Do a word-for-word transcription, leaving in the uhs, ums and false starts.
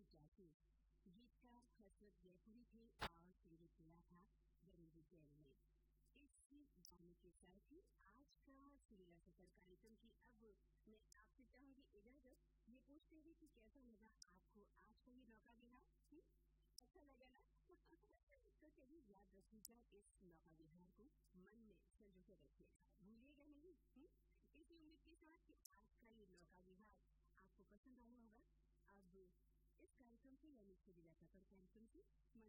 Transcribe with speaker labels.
Speaker 1: जासूस गीतकार हसरत जयपुरी थे और संगीत किया था वरुण जैन ने। इस गाने के साथ ही आज का सुरीला सफर कार्यक्रम की अब मैं आपसे चाहूंगी इजाजत, ये पूछते हुए कि कैसा लगा आपको आज का ये नौका विहार? अच्छा लगा ना? तो चलिए याद रखिएगा इस नौका विहार को, मन में संजो के रखिएगा, भूलिएगा नहीं। हुँ? इसी उम्मीद के साथ कि आज का ये नौका विहार आपको पसंद आया होगा। अब इस कार्यक्रम से यानी सुरीला सफर कार्यक्रम से